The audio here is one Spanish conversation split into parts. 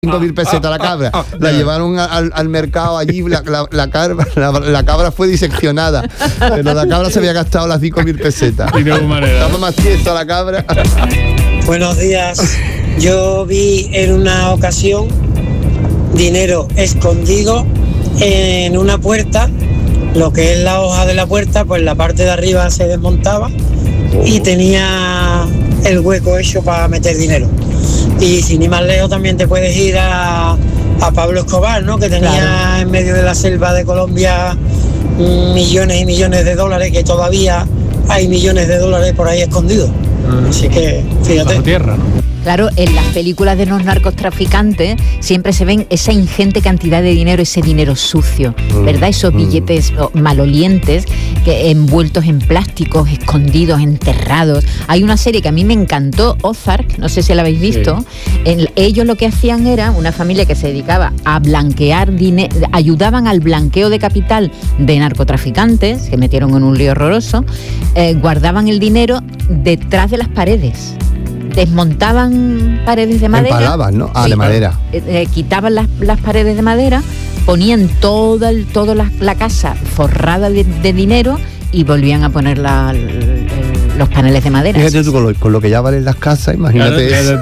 5.000 pesetas la cabra. La llevaron al mercado allí, la cabra fue diseccionada, pero la cabra se había gastado las 5.000 pesetas. Y de alguna manera. Estaba más tiesa la cabra. Buenos días. Yo vi en una ocasión dinero escondido en una puerta. Lo que es la hoja de la puerta, pues la parte de arriba se desmontaba y tenía el hueco hecho para meter dinero. Y sin ir más lejos también te puedes ir a Pablo Escobar, ¿no? Que tenía en medio de la selva de Colombia millones y millones de dólares, que todavía hay millones de dólares por ahí escondidos. Así que, fíjate. Bajo tierra, ¿no? Claro, en las películas de los narcotraficantes siempre se ven esa ingente cantidad de dinero, ese dinero sucio, ¿verdad? Esos billetes malolientes que envueltos en plásticos, escondidos, enterrados. Hay una serie que a mí me encantó, Ozark, no sé si la habéis visto. Sí. Ellos lo que hacían era una familia que se dedicaba a blanquear dinero, ayudaban al blanqueo de capital de narcotraficantes, que metieron en un lío horroroso, guardaban el dinero detrás de las paredes. Desmontaban paredes de madera. Empalaban, ¿no? Sí, de madera. Quitaban las paredes de madera, ponían toda la casa forrada de dinero y volvían a poner los paneles de madera. Fíjate tú, con lo que ya valen las casas, imagínate eso.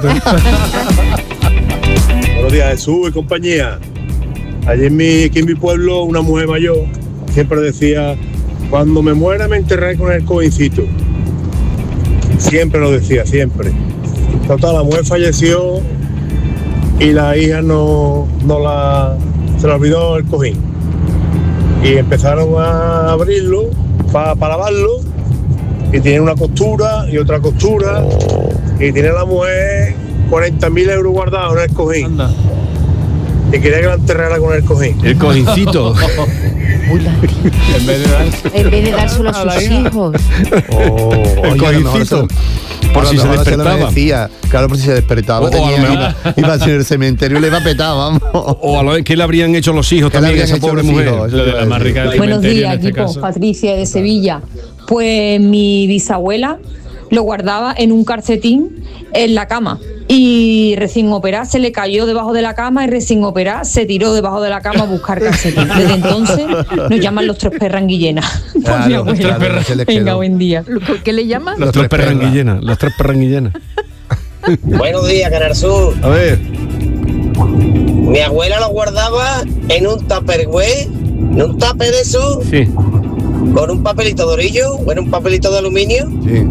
Buenos días, Jesús y compañía. Allí aquí en mi pueblo, una mujer mayor siempre decía: cuando me muera me enterraré con el cojincito. Siempre lo decía, siempre. Total, la mujer falleció y la hija se le olvidó el cojín. Y empezaron a abrirlo para lavarlo, y tiene una costura y otra costura, y tiene la mujer 40.000 euros guardados en el cojín. Anda. Y quería que la enterrara con el cojín. El cojincito. En vez de dárselo a sus hijos. El cojincito. Por si se despertaba. Claro, por si se despertaba. Iba a ser el cementerio y le iba a petar, vamos. O a lo que le habrían hecho los hijos también a esa pobre mujer. La más rica del Buenos días, este equipo. caso. Patricia de Sevilla. Pues mi bisabuela lo guardaba en un calcetín en la cama. Y recién operada se le cayó debajo de la cama y recién operada se tiró debajo de la cama a buscar calcetín. Desde entonces nos llaman los tres perras Guillena. Claro, Venga, buen día. ¿Qué le llaman? Los tres perranguillenas. Las tres perranguillenas. Buenos días, Canal Sur. A ver. Mi abuela lo guardaba en un tupperware, en un tupper de eso, Sí. con un papelito de orillo, o en un papelito de aluminio, Sí.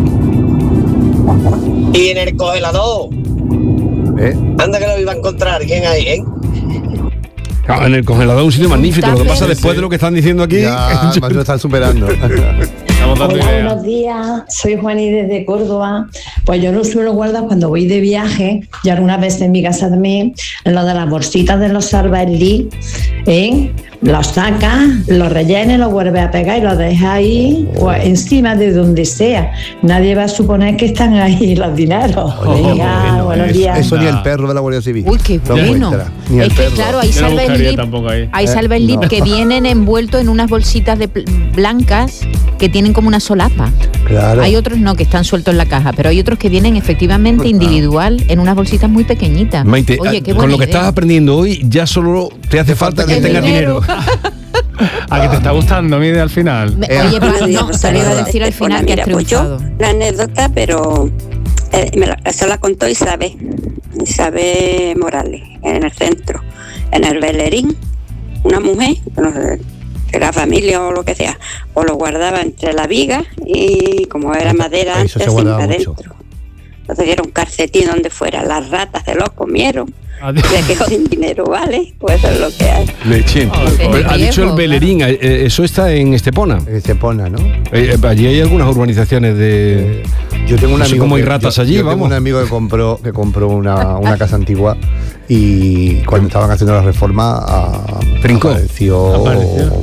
y en el congelador. Anda que lo iba a encontrar, ¿quién hay, En el congelador, un sitio magnífico. Lo que pasa después de lo que están diciendo aquí, Ya, más lo están superando. Estamos dando Hola, idea. buenos días, soy Juani desde Córdoba. Pues yo lo suelo guardar cuando voy de viaje, y algunas veces en mi casa también, en lo de las bolsitas de los Salvaelí, los sacas, los rellenes, los vuelves a pegar y los dejas ahí o encima de donde sea. Nadie va a suponer que están ahí los dineros. Venga, buenos días. Eso ni el perro de la Guardia Civil. Uy, qué lo bueno. encuentra, ni el Es que perro. claro, hay Yo no salva el buscaría lip. tampoco ahí. Hay salva el lip no. que vienen envueltos en unas bolsitas blancas que tienen como una solapa. Claro. Hay otros no, que están sueltos en la caja, pero hay otros que vienen efectivamente individual en unas bolsitas muy pequeñitas. Maite, Oye, qué con buena lo que idea. estás aprendiendo hoy, ya solo te hace falta que el tengas dinero. ¿A que te está gustando, Mide, al final? Oye, pero no, te lo iba a decir al final que has triunfado. La anécdota, pero eso la contó Isabel Morales, en el centro, en el Bellerín. Una mujer, no sé, de la familia o lo que sea, o lo guardaba entre la viga y como era madera Eso se antes, guardaba siempre mucho. adentro. Entonces dieron un calcetín donde fuera, las ratas se los comieron. Adiós. Se quedó sin dinero, ¿vale? Pues eso es lo que hay. Leche. Pero Ha dicho el Bellerín, eso está en Estepona. Estepona, ¿no? Allí hay algunas urbanizaciones de... Yo tengo un No sé amigo cómo hay que- ratas yo- allí, yo tengo vamos. un amigo que compró una casa antigua, y cuando estaban haciendo la reforma Trincó. apareció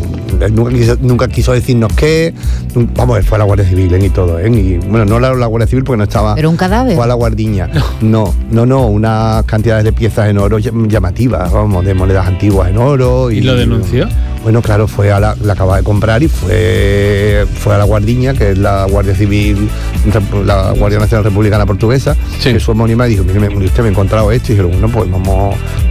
él nunca quiso decirnos qué. Vamos, él fue a la Guardia Civil y todo, y bueno, no la Guardia Civil porque no estaba. ¿Pero un cadáver? Fue a la Guardiña. No, unas cantidades de piezas en oro llamativas, vamos, de monedas antiguas en oro. ¿Y lo denunció? Bueno, claro, la acaba de comprar y fue a la Guardiña, que es la Guardia Civil, la Guardia Nacional Republicana Portuguesa, que es su homónima, y dijo, mire, usted me ha encontrado esto, y dijeron, bueno, pues vamos